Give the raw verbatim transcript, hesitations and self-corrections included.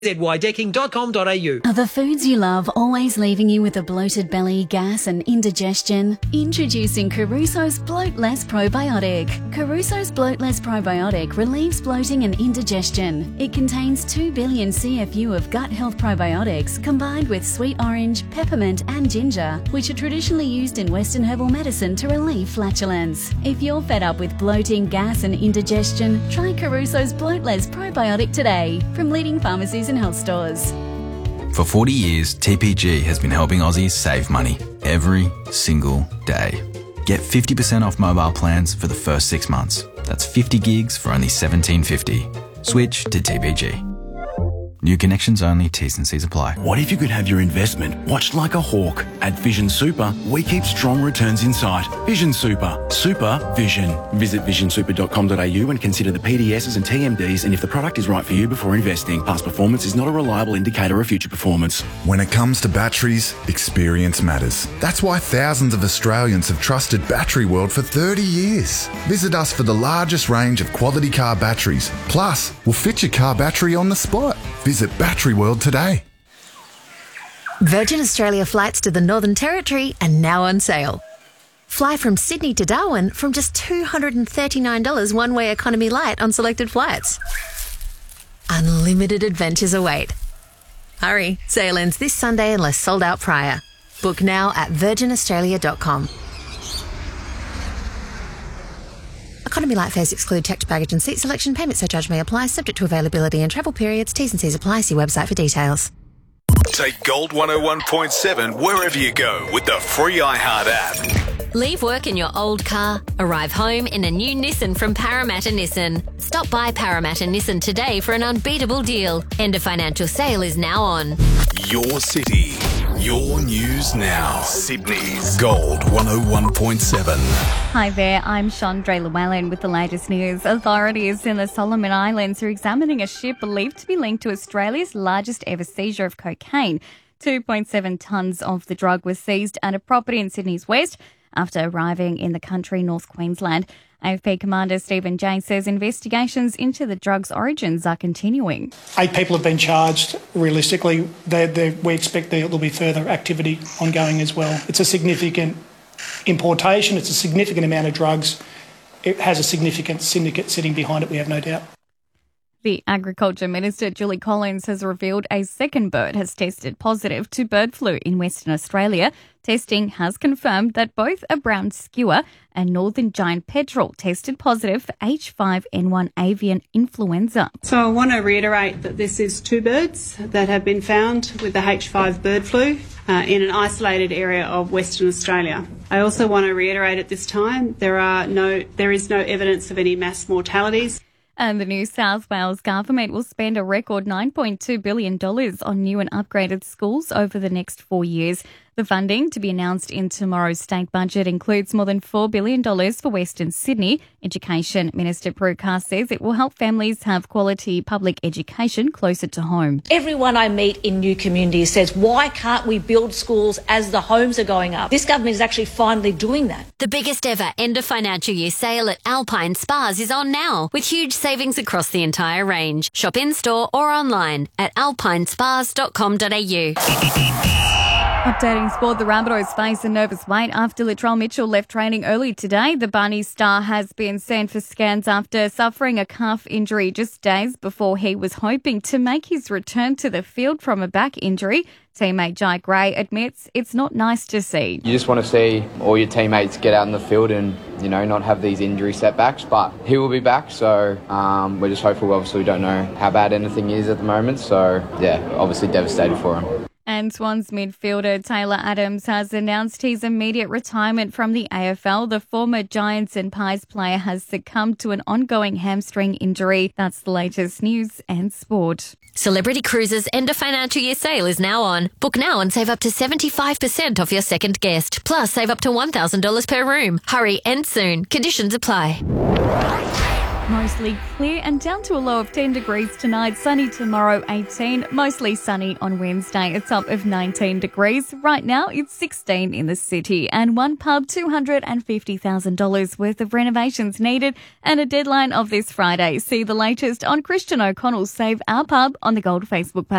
z y decking dot com dot a u. Are the foods you love always leaving you with a bloated belly, gas and indigestion? Introducing Caruso's Bloat Less Probiotic. Caruso's Bloat Less Probiotic relieves bloating and indigestion. It contains two billion C F U of gut health probiotics combined with sweet orange, peppermint and ginger, which are traditionally used in Western herbal medicine to relieve flatulence. If you're fed up with bloating, gas and indigestion, try Caruso's Bloat Less Probiotic today from leading pharmacies and health stores. For forty years, T P G has been helping Aussies save money every single day. Get fifty percent off mobile plans for the first six months. That's fifty gigs for only seventeen fifty. Switch to T P G. New connections only, T's and C's apply. What if you could have your investment watched like a hawk? At Vision Super, we keep strong returns in sight. Vision Super. Super Vision. Visit vision super dot com dot a u and consider the P D Ss and T M Ds and if the product is right for you before investing. Past performance is not a reliable indicator of future performance. When it comes to batteries, experience matters. That's why thousands of Australians have trusted Battery World for thirty years. Visit us for the largest range of quality car batteries. Plus, we'll fit your car battery on the spot. Visit Battery World today. Virgin Australia flights to the Northern Territory are now on sale. Fly from Sydney to Darwin from just two hundred thirty-nine dollars one-way economy light on selected flights. Unlimited adventures await. Hurry, sale ends this Sunday unless sold out prior. Book now at virgin australia dot com. Economy light fares exclude checked baggage and seat selection. Payment surcharge may apply, subject to availability and travel periods. T's and C's apply. See website for details. Take Gold one oh one point seven wherever you go with the free iHeart app. Leave work in your old car. Arrive home in a new Nissan from Parramatta Nissan. Stop by Parramatta Nissan today for an unbeatable deal. End of financial sale is now on. Your city, your news now. Sydney's Gold one oh one point seven. Hi there, I'm Chandra Llewellyn with the latest news. Authorities in the Solomon Islands are examining a ship believed to be linked to Australia's largest ever seizure of cocaine. two point seven tonnes of the drug was seized at a property in Sydney's west after arriving in the country, North Queensland. A F P Commander Stephen Jay says investigations into the drug's origins are continuing. Eight people have been charged. Realistically, they're, they're, we expect there will be further activity ongoing as well. It's a significant importation. It's a significant amount of drugs. It has a significant syndicate sitting behind it, we have no doubt. The Agriculture Minister, Julie Collins, has revealed a second bird has tested positive to bird flu in Western Australia. Testing has confirmed that both a brown skewer and northern giant petrel tested positive for H five N one avian influenza. So I want to reiterate that this is two birds that have been found with the H five bird flu uh, in an isolated area of Western Australia. I also want to reiterate at this time there are no, there is no evidence of any mass mortalities. And the New South Wales government will spend a record nine point two billion dollars on new and upgraded schools over the next four years. The funding, to be announced in tomorrow's state budget, includes more than four billion dollars for Western Sydney. Education Minister Prue Carr says it will help families have quality public education closer to home. Everyone I meet in new communities says, why can't we build schools as the homes are going up? This government is actually finally doing that. The biggest ever end of financial year sale at Alpine Spas is on now, with huge savings across the entire range. Shop in store or online at alpine spas dot com dot a u. Updating sport, the Rabbitohs face a nervous wait after Latrell Mitchell left training early today. The Bunny star has been sent for scans after suffering a calf injury just days before he was hoping to make his return to the field from a back injury. Teammate Jai Gray admits it's not nice to see. You just want to see all your teammates get out in the field and, you know, not have these injury setbacks, but he will be back, so um, we're just hopeful. Obviously, we don't know how bad anything is at the moment, so yeah, obviously devastated for him. And Swans midfielder Taylor Adams has announced his immediate retirement from the A F L. The former Giants and Pies player has succumbed to an ongoing hamstring injury. That's the latest news and sport. Celebrity Cruises' end of financial year sale is now on. Book now and save up to seventy-five percent off your second guest. Plus, save up to one thousand dollars per room. Hurry, end soon. Conditions apply. Mostly clear and down to a low of ten degrees tonight. Sunny tomorrow, eighteen. Mostly sunny on Wednesday. It's up of nineteen degrees. Right now, it's sixteen in the city. And one pub, two hundred fifty thousand dollars worth of renovations needed. And a deadline of this Friday. See the latest on Christian O'Connell's Save Our Pub on the Gold Facebook page.